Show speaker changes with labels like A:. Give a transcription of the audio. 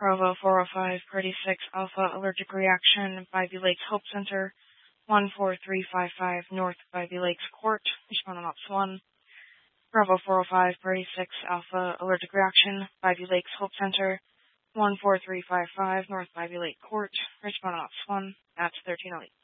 A: Bravo 405, Party 6 Alpha Allergic Reaction, Bivy Lakes Hope Center, 14355 North Bivy Lakes Court, respond on Ops 1. Bravo 405, Party 6 Alpha Allergic Reaction, Bivy Lakes Hope Center, 14355 North Bivy Lake Court, respond on Ops 1, at 1308.